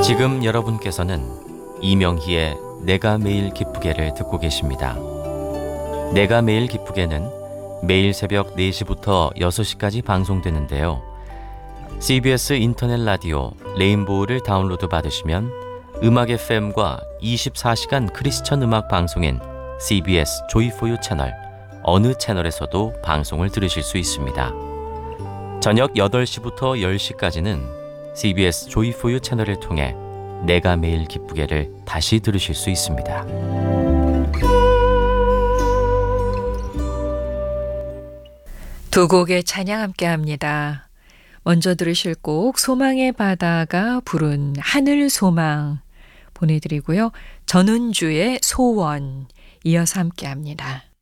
지금 여러분께서는 이명희의 내가 매일 기쁘게를 듣고 계십니다. 내가 매일 기쁘게는 매일 새벽 4시부터 6시까지 방송되는데요. CBS 인터넷 라디오 레인보우를 다운로드 받으시면 음악 FM과 24시간 크리스천 음악 방송인 CBS 조이포유 채널 어느 채널에서도 방송을 들으실 수 있습니다. 저녁 8시부터 10시까지는 CBS 조이포유 채널을 통해 내가 매일 기쁘게를 다시 들으실 수 있습니다. 두 곡의 찬양 함께합니다. 먼저 들으실 곡 소망의 바다가 부른 하늘 소망 보내드리고요. 전은주의 소원 이어서 함께합니다.